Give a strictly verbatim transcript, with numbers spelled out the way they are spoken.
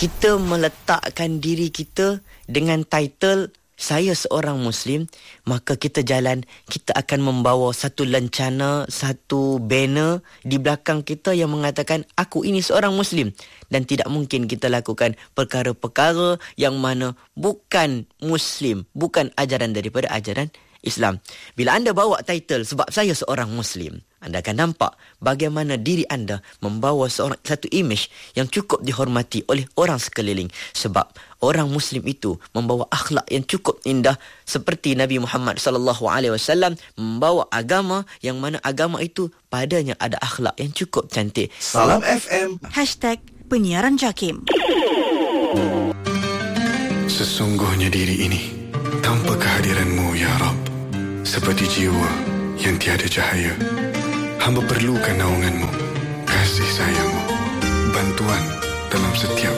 kita meletakkan diri kita dengan title saya seorang Muslim, maka kita jalan, kita akan membawa satu lencana, satu banner di belakang kita yang mengatakan aku ini seorang Muslim, dan tidak mungkin kita lakukan perkara-perkara yang mana bukan Muslim, bukan ajaran daripada ajaran Islam. Bila anda bawa title sebab saya seorang Muslim, anda akan nampak bagaimana diri anda membawa seorang satu imej yang cukup dihormati oleh orang sekeliling. Sebab orang Muslim itu membawa akhlak yang cukup indah, seperti Nabi Muhammad sallallahu alaihi wasallam membawa agama yang mana agama itu padanya ada akhlak yang cukup cantik. Salam F M. Hashtag Penyiaran Jakim. Sesungguhnya diri ini tanpa kehadiranmu ya Rab, seperti jiwa yang tiada cahaya. Hamba perlukan naunganmu, kasih sayangmu, bantuan dalam setiap